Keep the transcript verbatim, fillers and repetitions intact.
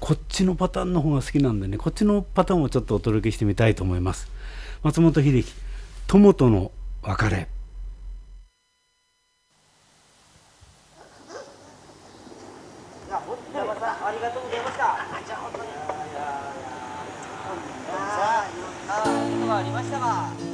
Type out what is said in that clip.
こっちのパターンの方が好きなんでね、こっちのパターンをちょっとお届けしてみたいと思います。松本秀樹、友との別れ。 山さんありがとうございました。じゃあ本当に。いやいやいや。さあいろんなことがありましたが。